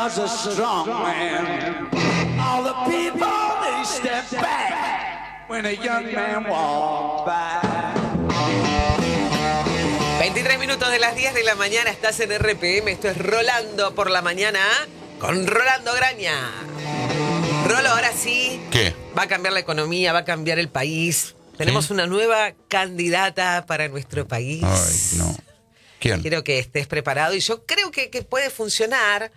was a strong man. All the people, they stepped back when a young man walked by. 23 minutos de las 10 de la mañana, estás en RPM, esto es Rolando por la mañana con Rolando Graña. Rolo, ahora sí. ¿Qué? Va a cambiar la economía, va a cambiar el país. Tenemos una nueva candidata para nuestro país. Ay, no. ¿Quién? Quiero que estés preparado y yo creo que puede funcionar.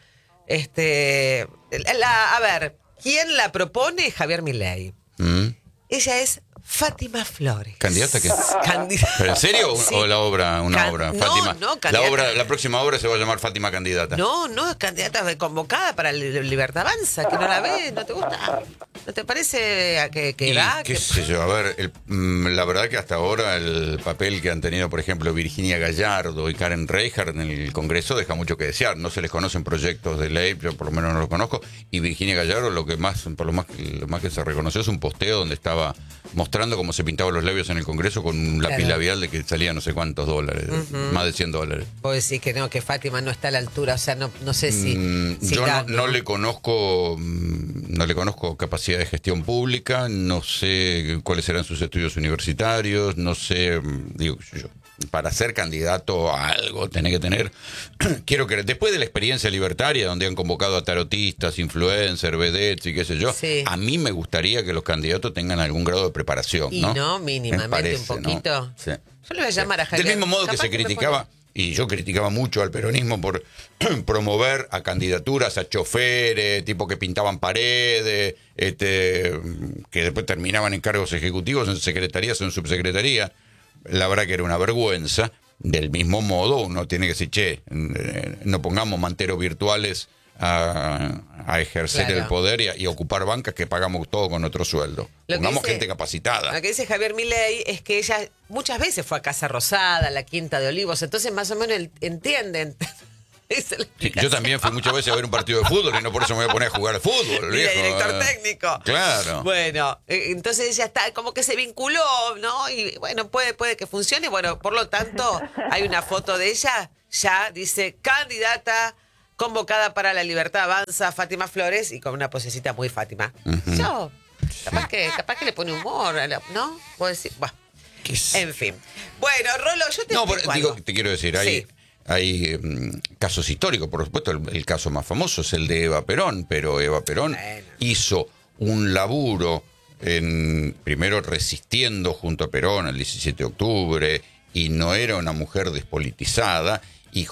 A ver, ¿quién la propone? Javier Milei. Ella es Fátima Flores. ¿Candidata a qué? Candidata. ¿Pero en serio Sí. o la obra? Una obra. No, Fátima. no, candidata. La próxima obra se va a llamar Fátima Candidata. No, es candidata convocada para Libertad Avanza, que no la ves, ¿no te gusta? ¿No te parece que da? ¿Qué sé yo? A ver, la verdad que hasta ahora el papel que han tenido, por ejemplo, Virginia Gallardo y Karen Reichert en el Congreso deja mucho que desear. No se les conocen proyectos de ley, yo por lo menos no los conozco. Y Virginia Gallardo lo más que se reconoció es un posteo donde estaba mostrando cómo se pintaban los labios en el Congreso con un lápiz labial de que salía no sé cuántos dólares, más de $100. Vos decís que no, que Fátima no está a la altura, o sea, no sé si... Yo no le conozco capacidad de gestión pública, no sé cuáles serán sus estudios universitarios, no sé, digo, para ser candidato a algo tenés que tener, quiero que después de la experiencia libertaria donde han convocado a tarotistas, influencers, vedettes y qué sé yo, sí. A mí me gustaría que los candidatos tengan algún grado de preparación, y ¿no? Mínimamente parece, un poquito. ¿no? Sí. Yo le voy a llamar a Javier. Del mismo modo que se criticaba, y yo criticaba mucho al peronismo por promover a candidaturas a choferes, tipo que pintaban paredes, que después terminaban en cargos ejecutivos, en secretarías o en subsecretaría. La verdad que era una vergüenza. Del mismo modo, uno tiene que decir, no pongamos manteros virtuales a ejercer claro. el poder y ocupar bancas que pagamos todo con nuestro sueldo. Pongamos gente capacitada. Lo que dice Javier Milei es que ella muchas veces fue a Casa Rosada, a la Quinta de Olivos, entonces más o menos entienden. Sí, yo también fui muchas veces a ver un partido de fútbol y no por eso me voy a poner a jugar al fútbol. Y el director técnico. Claro. Bueno, entonces ella está como que se vinculó, ¿no? Y bueno, puede que funcione. Bueno, por lo tanto, hay una foto de ella, ya dice candidata convocada para la Libertad Avanza, Fátima Flores, y con una posecita muy Fátima. Yo, capaz que le pone humor, ¿no? Puedo decir, bueno, en fin. Bueno, Rolo, yo te explico algo. Te quiero decir, Sí. Hay casos históricos, por supuesto, el caso más famoso es el de Eva Perón, pero Eva Perón hizo un laburo primero resistiendo junto a Perón el 17 de octubre y no era una mujer despolitizada y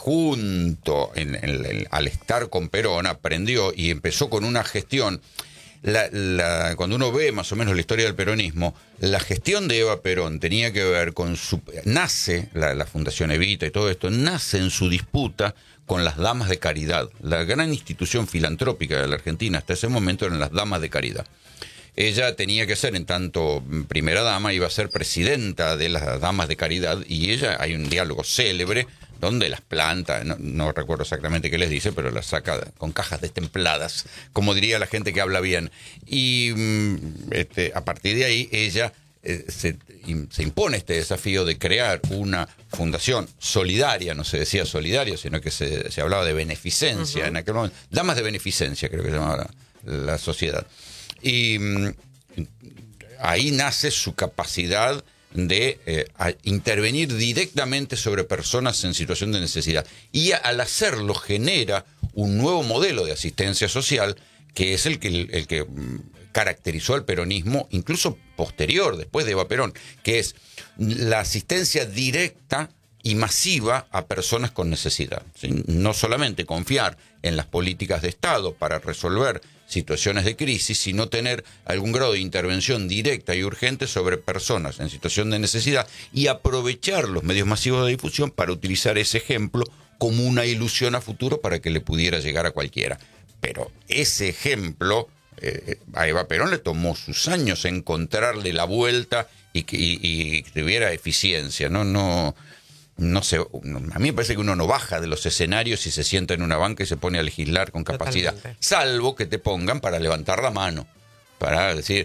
al estar con Perón aprendió y empezó con una gestión. Cuando uno ve más o menos la historia del peronismo, la gestión de Eva Perón tenía que ver con nace la Fundación Evita y todo esto, nace en su disputa con las damas de caridad. La gran institución filantrópica de la Argentina hasta ese momento eran las damas de caridad. Ella tenía que ser, en tanto primera dama, iba a ser presidenta de las damas de caridad, y hay un diálogo célebre donde las planta, no recuerdo exactamente qué les dice, pero las saca con cajas destempladas, como diría la gente que habla bien. Y a partir de ahí ella se impone este desafío de crear una fundación solidaria, no se decía solidario, sino que se hablaba de beneficencia en aquel momento. Damas de beneficencia creo que se llamaba la sociedad. Y ahí nace su capacidad de intervenir directamente sobre personas en situación de necesidad. Y al hacerlo genera un nuevo modelo de asistencia social que es el que caracterizó al peronismo, incluso posterior, después de Eva Perón, que es la asistencia directa y masiva a personas con necesidad. ¿Sí? No solamente confiar en las políticas de Estado para resolver situaciones de crisis, sino tener algún grado de intervención directa y urgente sobre personas en situación de necesidad y aprovechar los medios masivos de difusión para utilizar ese ejemplo como una ilusión a futuro para que le pudiera llegar a cualquiera. Pero ese ejemplo, a Eva Perón le tomó sus años encontrarle la vuelta y que tuviera eficiencia, no sé, a mí me parece que uno no baja de los escenarios y se sienta en una banca y se pone a legislar con capacidad. Totalmente. Salvo que te pongan para levantar la mano, para decir,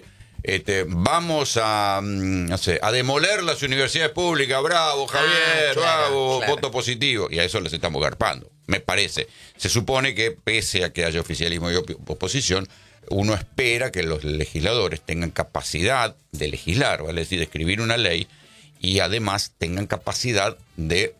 vamos a, no sé, a demoler las universidades públicas, bravo, Javier, bravo, voto positivo, y a eso les estamos garpando, me parece. Se supone que pese a que haya oficialismo y oposición, uno espera que los legisladores tengan capacidad de legislar, ¿vale? Es decir, de escribir una ley, y además tengan capacidad de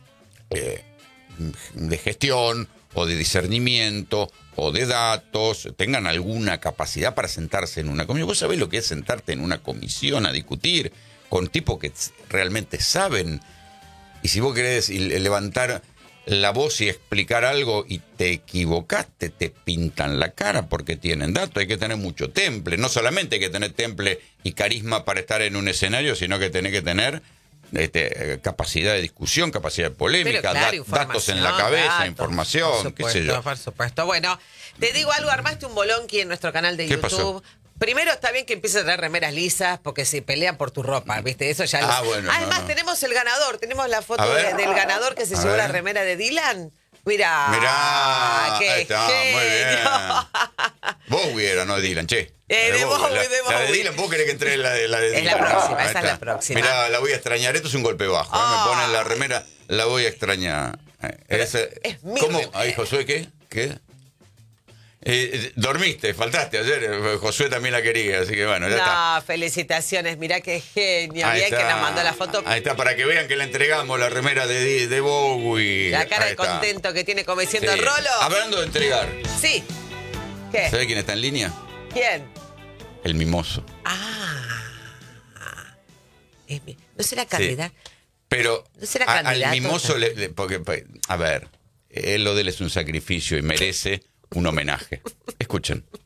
gestión o de discernimiento o de datos, tengan alguna capacidad para sentarse en una comisión. ¿Vos sabés lo que es sentarte en una comisión a discutir con tipos que realmente saben? Y si vos querés levantar la voz y explicar algo y te equivocaste, te pintan la cara porque tienen datos. Hay que tener mucho temple. No solamente hay que tener temple y carisma para estar en un escenario, sino que tenés que tener capacidad de discusión, capacidad de polémica, claro, datos en la cabeza, información, qué sé yo. Por supuesto. Bueno, te digo algo, armaste un bolonqui en nuestro canal de ¿Qué YouTube. pasó? Primero está bien que empieces a traer remeras lisas porque se pelean por tu ropa, ¿viste? Eso ya Bueno, además, tenemos el ganador, tenemos la foto del ganador que se A llevó ver. la remera de Dylan. Mirá, qué ahí está, muy bien. Bowie era, no Dylan, che. De Bowie, La de de Bowie. Dylan, vos querés que entre la de Dylan. Es la próxima, Ahí esa es está. la próxima. Mirá, la voy a extrañar. Esto es un golpe bajo. Me ponen la remera, la voy a extrañar. Es mi ¿Cómo? remera. Ay, Josué, ¿qué? Dormiste, faltaste ayer. Josué también la quería, así que bueno, ya está. No, felicitaciones, mirá qué genio. Ahí Bien que nos mandó la foto. Ahí está, para que vean que le entregamos la remera de Bowie. La cara Ahí de está. contento que tiene como diciendo Sí. Rolo. Hablando de entregar, Sí. ¿Qué? ¿sabe quién está en línea? ¿Quién? El mimoso. ¿No será candidato? Pero ¿No será al candidato? mimoso, porque, a ver, lo de él es un sacrificio y merece un homenaje. Escuchen.